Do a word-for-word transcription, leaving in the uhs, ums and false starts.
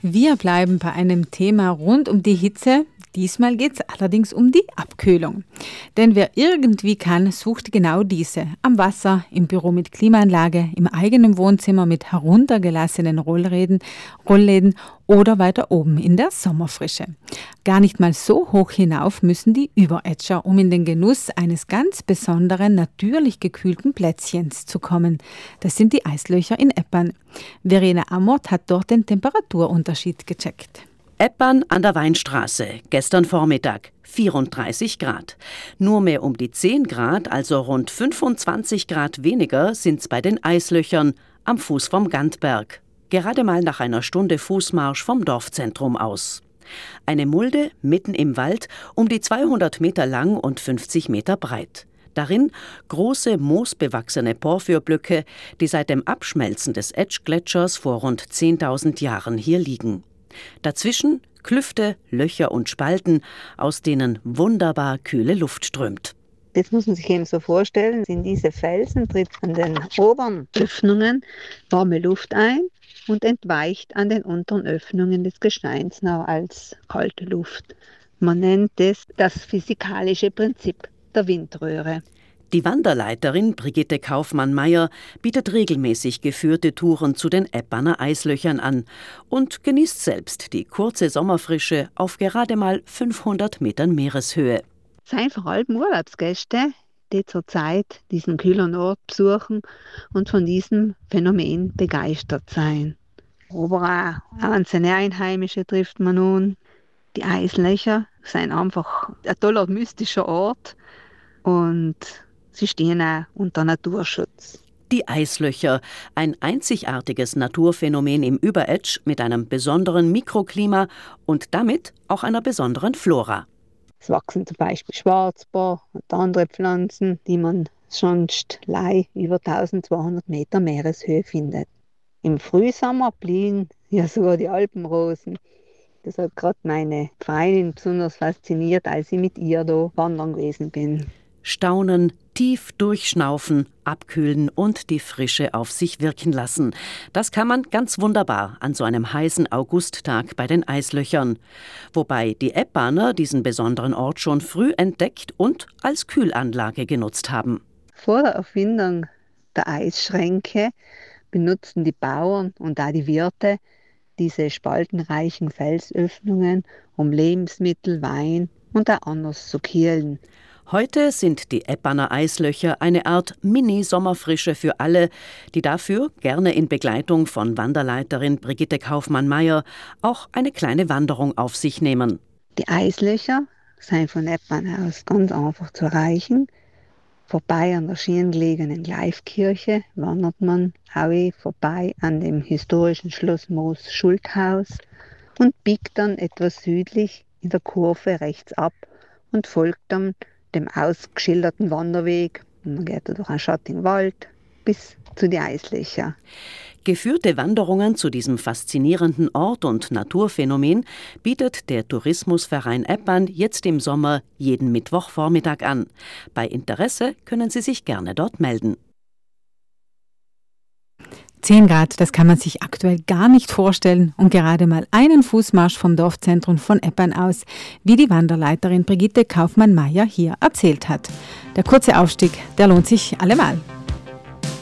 Wir bleiben bei einem Thema rund um die Hitze. Diesmal geht es allerdings um die Abkühlung. Denn wer irgendwie kann, sucht genau diese. Am Wasser, im Büro mit Klimaanlage, im eigenen Wohnzimmer mit heruntergelassenen Rollläden, Rollläden oder weiter oben in der Sommerfrische. Gar nicht mal so hoch hinauf müssen die Überätscher, um in den Genuss eines ganz besonderen, natürlich gekühlten Plätzchens zu kommen. Das sind die Eislöcher in Eppern. Verena Amort hat dort den Temperaturunterschied gecheckt. Eppern an der Weinstraße, gestern Vormittag, vierunddreißig Grad. Nur mehr um die zehn Grad, also rund fünfundzwanzig Grad weniger, sind's bei den Eislöchern am Fuß vom Gantberg. Gerade mal nach einer Stunde Fußmarsch vom Dorfzentrum aus. Eine Mulde mitten im Wald, um die zweihundert Meter lang und fünfzig Meter breit. Darin große moosbewachsene Porphyrblöcke, die seit dem Abschmelzen des Etschgletschers vor rund zehntausend Jahren hier liegen. Dazwischen Klüfte, Löcher und Spalten, aus denen wunderbar kühle Luft strömt. Das muss man sich eben so vorstellen. In diese Felsen tritt an den oberen Öffnungen warme Luft ein und entweicht an den unteren Öffnungen des Gesteins noch als kalte Luft. Man nennt das das physikalische Prinzip der Windröhre. Die Wanderleiterin Brigitte Kaufmann-Meyer bietet regelmäßig geführte Touren zu den Epperner Eislöchern an und genießt selbst die kurze Sommerfrische auf gerade mal fünfhundert Metern Meereshöhe. Es sind vor allem Urlaubsgäste, die zurzeit diesen kühlen Ort besuchen und von diesem Phänomen begeistert sein. Aber auch einzelne Einheimische trifft man nun. Die Eislöcher sind einfach ein toller mystischer Ort und sie stehen auch unter Naturschutz. Die Eislöcher, ein einzigartiges Naturphänomen im Überetsch mit einem besonderen Mikroklima und damit auch einer besonderen Flora. Es wachsen zum Beispiel Schwarzbar und andere Pflanzen, die man sonst leicht über eintausendzweihundert Meter Meereshöhe findet. Im Frühsommer blühen ja sogar die Alpenrosen. Das hat gerade meine Freundin besonders fasziniert, als ich mit ihr da wandern gewesen bin. Staunen, tief durchschnaufen, abkühlen und die Frische auf sich wirken lassen. Das kann man ganz wunderbar an so einem heißen Augusttag bei den Eislöchern. Wobei die Eppaner diesen besonderen Ort schon früh entdeckt und als Kühlanlage genutzt haben. Vor der Erfindung der Eisschränke benutzten die Bauern und auch die Wirte diese spaltenreichen Felsöffnungen, um Lebensmittel, Wein und auch anderes zu kühlen. Heute sind die Eppaner Eislöcher eine Art Mini-Sommerfrische für alle, die dafür gerne in Begleitung von Wanderleiterin Brigitte Kaufmann-Meyer auch eine kleine Wanderung auf sich nehmen. Die Eislöcher sind von Eppern aus ganz einfach zu erreichen. Vorbei an der schön gelegenen Gleifkirche wandert man auch vorbei an dem historischen Schloss Moos Schulthaus und biegt dann etwas südlich in der Kurve rechts ab und folgt dann dem ausgeschilderten Wanderweg. Man geht durch einen schattigen Wald bis zu den Eislöchern. Geführte Wanderungen zu diesem faszinierenden Ort und Naturphänomen bietet der Tourismusverein Eppern jetzt im Sommer jeden Mittwochvormittag an. Bei Interesse können Sie sich gerne dort melden. zehn Grad, das kann man sich aktuell gar nicht vorstellen und gerade mal einen Fußmarsch vom Dorfzentrum von Eppern aus, wie die Wanderleiterin Brigitte Kaufmann-Meyer hier erzählt hat. Der kurze Aufstieg, der lohnt sich allemal.